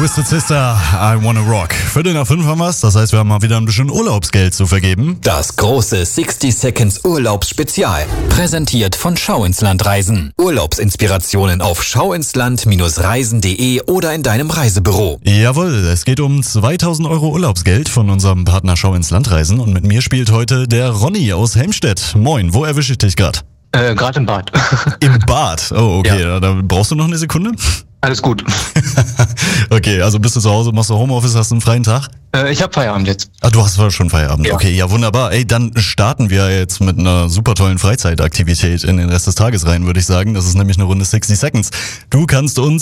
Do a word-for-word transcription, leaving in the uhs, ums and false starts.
Twisted Sister, I Wanna Rock. Viertel nach fünf haben wir's, das heißt, wir haben mal wieder ein bisschen Urlaubsgeld zu vergeben. Das große sixty Seconds Urlaubsspezial. Präsentiert von Schau ins Land Reisen. Urlaubsinspirationen auf schauinsland Reisen punkt de oder in deinem Reisebüro. Jawohl, es geht um zweitausend Euro Urlaubsgeld von unserem Partner Schau ins Land Reisen. Und mit mir spielt heute der Ronny aus Helmstedt. Moin, wo erwische ich dich gerade? Äh, gerade im Bad. Im Bad? Oh, okay. Ja. Da brauchst du noch eine Sekunde? Alles gut. Okay, also bist du zu Hause, machst du Homeoffice, hast du einen freien Tag? Äh, ich habe Feierabend jetzt. Ah, du hast schon Feierabend. Ja. Okay, ja wunderbar. Ey, dann starten wir jetzt mit einer super tollen Freizeitaktivität in den Rest des Tages rein, würde ich sagen. Das ist nämlich eine Runde sixty Seconds. Du kannst uns